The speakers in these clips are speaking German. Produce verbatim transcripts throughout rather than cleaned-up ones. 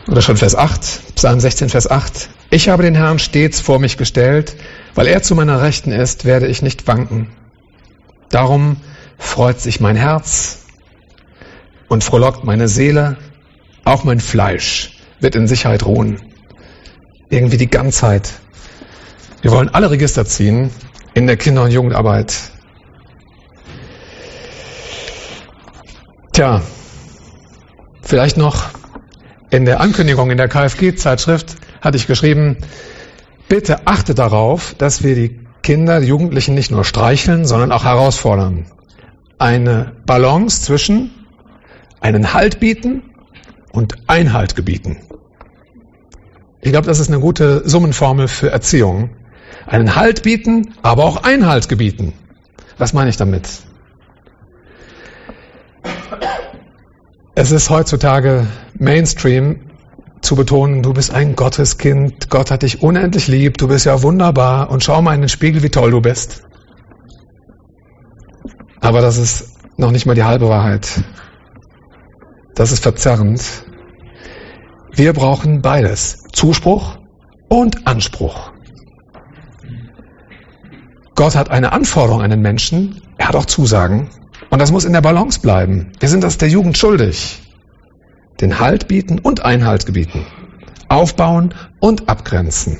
Oder schon Vers acht, Psalm sechzehn, Vers acht. Ich habe den Herrn stets vor mich gestellt, weil er zu meiner Rechten ist, werde ich nicht wanken. Darum freut sich mein Herz und frohlockt meine Seele, auch mein Fleisch wird in Sicherheit ruhen. Irgendwie die Ganzheit. Wir wollen alle Register ziehen in der Kinder- und Jugendarbeit. Tja, vielleicht noch in der Ankündigung in der K F G-Zeitschrift hatte ich geschrieben, bitte achte darauf, dass wir die Kinder, die Jugendlichen nicht nur streicheln, sondern auch herausfordern. Eine Balance zwischen einen Halt bieten und Einhalt gebieten. Ich glaube, das ist eine gute Summenformel für Erziehung. Einen Halt bieten, aber auch Einhalt gebieten. Was meine ich damit? Es ist heutzutage Mainstream zu betonen, du bist ein Gotteskind, Gott hat dich unendlich lieb, du bist ja wunderbar und schau mal in den Spiegel, wie toll du bist. Aber das ist noch nicht mal die halbe Wahrheit. Das ist verzerrend. Wir brauchen beides, Zuspruch und Anspruch. Gott hat eine Anforderung an den Menschen, er hat auch Zusagen und das muss in der Balance bleiben. Wir sind das der Jugend schuldig. Den Halt bieten und Einhalt gebieten. Aufbauen und abgrenzen.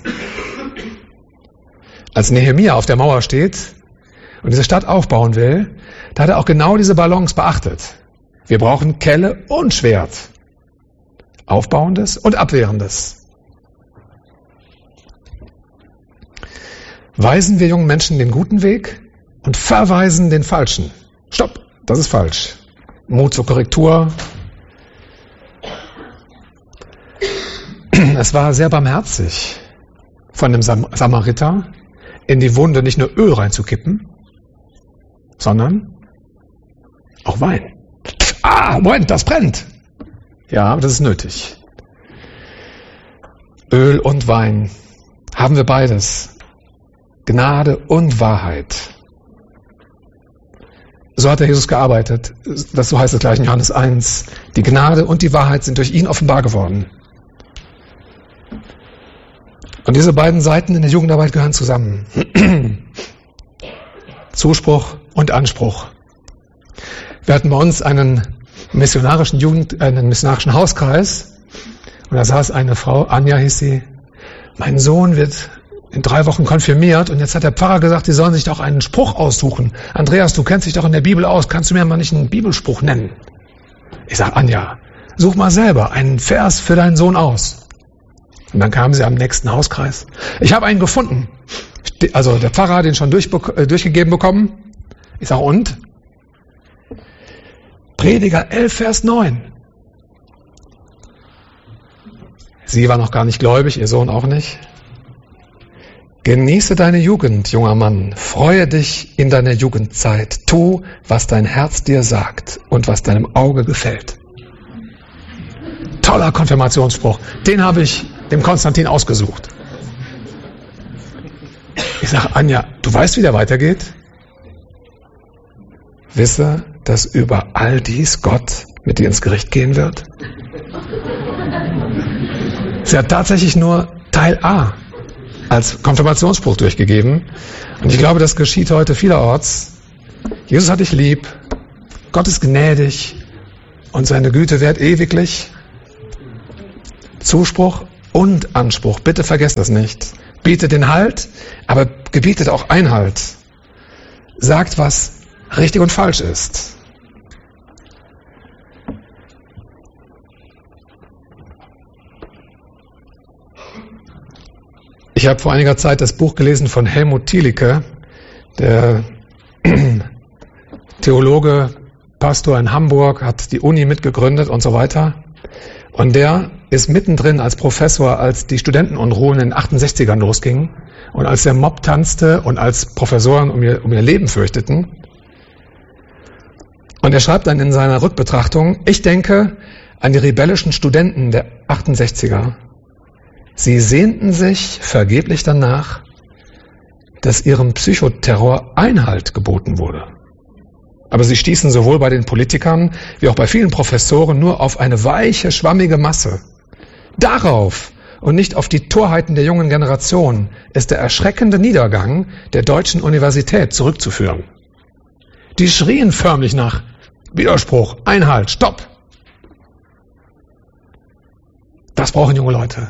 Als Nehemia auf der Mauer steht und diese Stadt aufbauen will, da hat er auch genau diese Balance beachtet. Wir brauchen Kelle und Schwert. Aufbauendes und Abwehrendes. Weisen wir jungen Menschen den guten Weg und verweisen den falschen. Stopp, das ist falsch. Mut zur Korrektur. Es war sehr barmherzig von dem Sam- Samariter, in die Wunde nicht nur Öl reinzukippen, sondern auch Wein. Ah, Moment, das brennt. Ja, aber das ist nötig. Öl und Wein. Haben wir beides. Gnade und Wahrheit. So hat der Jesus gearbeitet. Das, so heißt es gleich in Johannes eins. Die Gnade und die Wahrheit sind durch ihn offenbar geworden. Und diese beiden Seiten in der Jugendarbeit gehören zusammen. Zuspruch und Anspruch. Wir hatten bei uns einen missionarischen Jugend, einen missionarischen Hauskreis. Und da saß eine Frau, Anja hieß sie. Mein Sohn wird in drei Wochen konfirmiert und jetzt hat der Pfarrer gesagt, die sollen sich doch einen Spruch aussuchen. Andreas, du kennst dich doch in der Bibel aus, kannst du mir mal nicht einen Bibelspruch nennen? Ich sage, Anja, such mal selber einen Vers für deinen Sohn aus. Und dann kam sie am nächsten Hauskreis. Ich habe einen gefunden. Also der Pfarrer hat den schon durch, äh, durchgegeben bekommen. Ich sage, und? Prediger elf, Vers neun. Sie war noch gar nicht gläubig, ihr Sohn auch nicht. Genieße deine Jugend, junger Mann. Freue dich in deiner Jugendzeit. Tu, was dein Herz dir sagt und was deinem Auge gefällt. Toller Konfirmationsspruch. Den habe ich dem Konstantin ausgesucht. Ich sage, Anja, du weißt, wie der weitergeht? Wisse, dass über all dies Gott mit dir ins Gericht gehen wird? Sie hat tatsächlich nur Teil A als Konfirmationsspruch durchgegeben. Und ich glaube, das geschieht heute vielerorts. Jesus hat dich lieb, Gott ist gnädig und seine Güte währt ewiglich. Zuspruch und Anspruch, bitte vergesst das nicht. Bietet den Halt, aber gebietet auch Einhalt. Sagt, was richtig und falsch ist. Ich habe vor einiger Zeit das Buch gelesen von Helmut Thielicke, der Theologe, Pastor in Hamburg, hat die Uni mitgegründet und so weiter. Und der ist mittendrin als Professor, als die Studentenunruhen in den achtundsechzigern losgingen und als der Mob tanzte und als Professoren um ihr, um ihr Leben fürchteten. Und er schreibt dann in seiner Rückbetrachtung, ich denke an die rebellischen Studenten der achtundsechziger. Sie sehnten sich vergeblich danach, dass ihrem Psychoterror Einhalt geboten wurde. Aber sie stießen sowohl bei den Politikern wie auch bei vielen Professoren nur auf eine weiche, schwammige Masse, Darauf und nicht auf die Torheiten der jungen Generation ist der erschreckende Niedergang der deutschen Universität zurückzuführen. Die schrien förmlich nach Widerspruch, Einhalt, Stopp. Das brauchen junge Leute.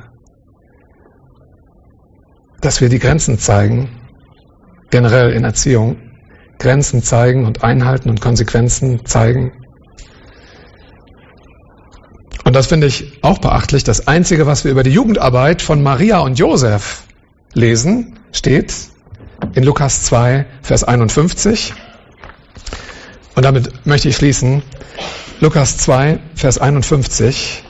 Dass wir die Grenzen zeigen, generell in Erziehung, Grenzen zeigen und einhalten und Konsequenzen zeigen. Und das finde ich auch beachtlich. Das Einzige, was wir über die Jugendarbeit von Maria und Josef lesen, steht in Lukas zwei, Vers einundfünfzig. Und damit möchte ich schließen. Lukas zwei, Vers einundfünfzig.